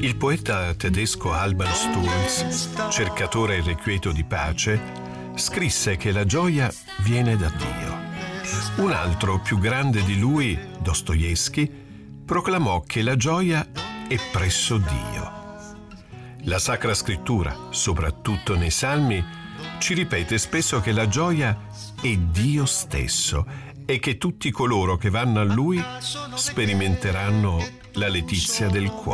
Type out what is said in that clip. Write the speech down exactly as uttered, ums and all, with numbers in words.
Il poeta tedesco Alban Sturz, cercatore irrequieto di pace, scrisse che la gioia viene da Dio. Un altro, più grande di lui, Dostoevskij, proclamò che la gioia è presso Dio. La Sacra Scrittura, soprattutto nei Salmi, ci ripete spesso che la gioia è Dio stesso e che tutti coloro che vanno a Lui sperimenteranno la letizia del cuore.